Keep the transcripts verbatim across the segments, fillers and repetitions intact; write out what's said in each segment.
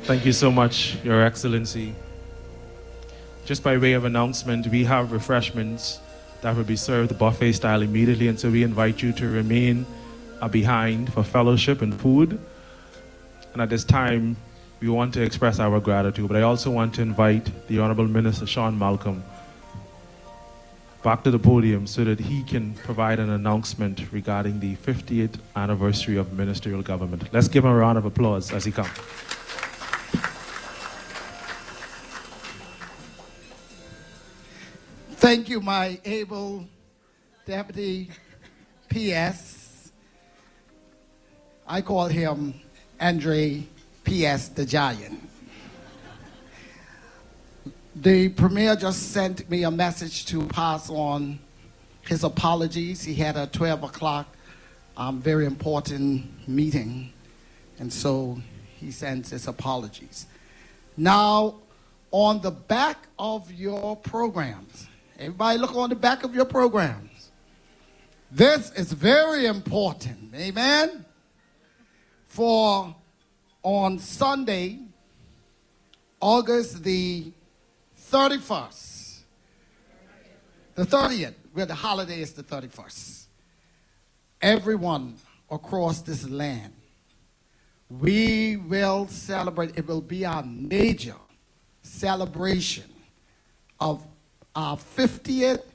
Thank you so much, Your Excellency. Just by way of announcement, we have refreshments that will be served buffet style immediately, and so we invite you to remain uh, behind for fellowship and food. And at this time, we want to express our gratitude, but I also want to invite the Honorable Minister Sean Malcolm back to the podium so that he can provide an announcement regarding the fiftieth anniversary of ministerial government. Let's give him a round of applause as he comes. Thank you, my able Deputy P S. I call him Andre P S the Giant. The Premier just sent me a message to pass on his apologies. He had a twelve o'clock um, very important meeting, and so he sends his apologies. Now, on the back of your programs, everybody look on the back of your programs. This is very important, amen? For on Sunday, August the thirty-first, the thirtieth, where the holiday is the thirty-first, everyone across this land, we will celebrate. It will be our major celebration of our fiftieth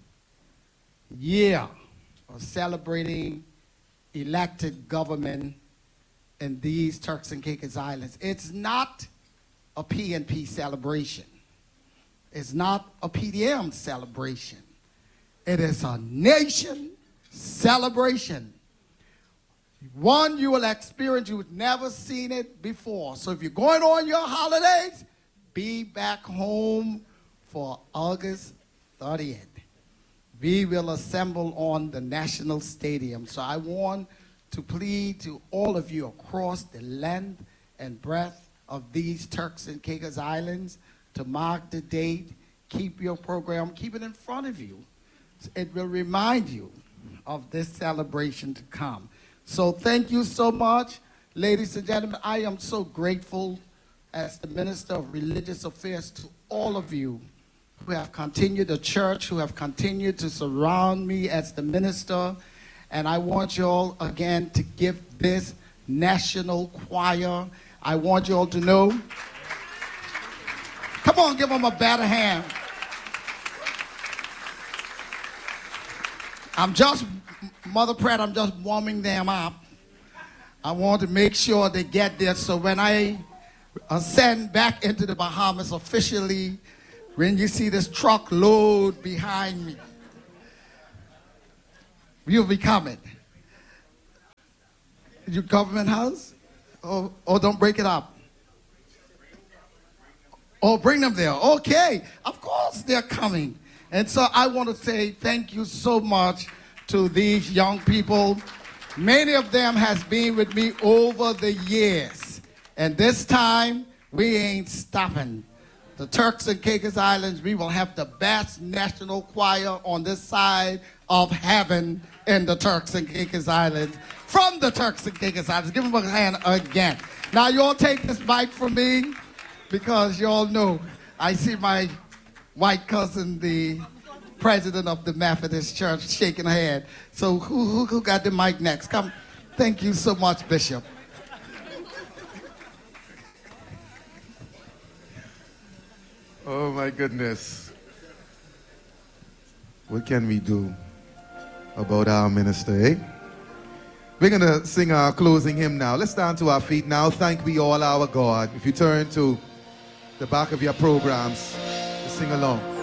year of celebrating elected government in these Turks and Caicos Islands. It's not a P N P celebration. It's not a P D M celebration. It is a nation celebration. One you will experience, you've never seen it before. So if you're going on your holidays, be back home for August thirtieth. We will assemble on the National Stadium. So I want to plead to all of you across the length and breadth of these Turks and Caicos Islands to mark the date. Keep your program, keep it in front of you. It will remind you of this celebration to come. So thank you so much, ladies and gentlemen. I am so grateful as the Minister of Religious Affairs to all of you who have continued the church, who have continued to surround me as the minister. And I want you all, again, to give this national choir. I want you all to know. Come on, give them a better hand. I'm just, Mother Pratt, I'm just warming them up. I want to make sure they get there so when I ascend back into the Bahamas officially, when you see this truckload behind me, you'll be coming. Your government house? Oh, oh, don't break it up. Oh, bring them there. Okay. Of course they're coming. And so I want to say thank you so much to these young people. Many of them has been with me over the years. And this time, we ain't stopping. The Turks and Caicos Islands, we will have the best national choir on this side of heaven in the Turks and Caicos Islands, from the Turks and Caicos Islands. Give them a hand again. Now, you all take this mic from me because you all know I see my white cousin, the president of the Methodist Church, shaking her head. So who, who, who got the mic next? Come. Thank you so much, Bishop. Oh, my goodness. What can we do about our minister, eh? We're going to sing our closing hymn now. Let's stand to our feet now. Thank we all our God. If you turn to the back of your programs, sing along.